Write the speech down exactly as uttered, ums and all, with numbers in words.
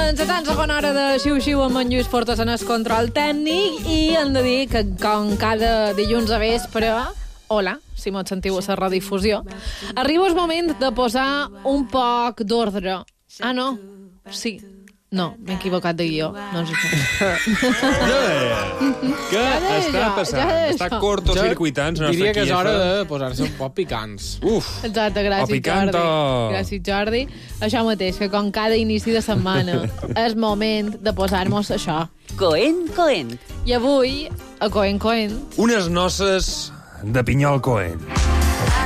Encetant segona hora de xiu-xiu amb en Lluís Fortes en el control tècnic i hem de dir que com cada dilluns a vespre, hola, si m'ho sentiu a la redifusió, arriba el moment de posar un poc d'ordre. Ah, no? Sí. No, m'he equivocat de guió. No és això. Jo deia. Què deia està jo, passant? ja deia Està això. cortocircuitant la nostra Diria que és Kiefa. hora de posar-se un poc picants. Uf. Exacte, O gràcies, picant Jordi. o- Gràcies, Jordi. Això mateix, que com cada inici de setmana és moment de posar-nos això. Coent, coent. I avui, a Coent Coent, Unes noces de pinyol coent.